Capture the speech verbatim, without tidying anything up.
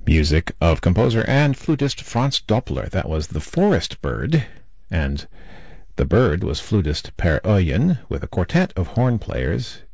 Music of composer and flutist Franz Doppler. That was The Forest Bird, and the bird was flutist Per Oyen with a quartet of horn players